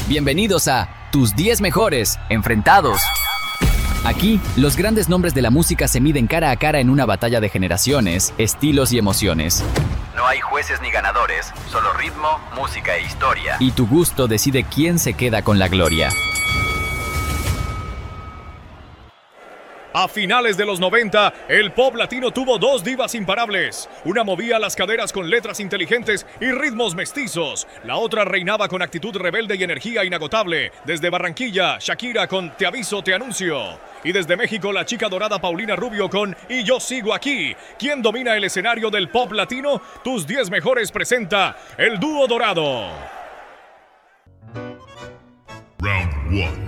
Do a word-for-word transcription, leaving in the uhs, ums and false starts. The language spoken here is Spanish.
Bienvenidos a Tus diez Mejores Enfrentados. Aquí, los grandes nombres de la música se miden cara a cara en una batalla de generaciones, estilos y emociones. No hay jueces ni ganadores, solo ritmo, música e historia. Y tu gusto decide quién se queda con la gloria. A finales de los noventa, el pop latino tuvo dos divas imparables. Una movía las caderas con letras inteligentes y ritmos mestizos. La otra reinaba con actitud rebelde y energía inagotable. Desde Barranquilla, Shakira con Te aviso, te anuncio. Y desde México, la chica dorada Paulina Rubio con Y yo sigo aquí. ¿Quién domina el escenario del pop latino? Tus diez Mejores presenta el dúo dorado. Round one.